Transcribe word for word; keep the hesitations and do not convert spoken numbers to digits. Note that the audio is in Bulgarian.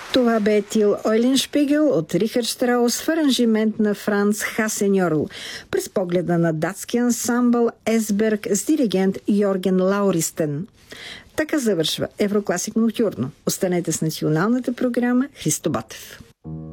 Това бе Тил Ойленшпигел от Рихард Штраус в аранжимент на Франц Хасеньорл, през погледа на датски ансамбъл Есберг с диригент Йорген Лауристен. Така завършва Еврокласик ноктюрно. Останете с националната програма Христо Ботев.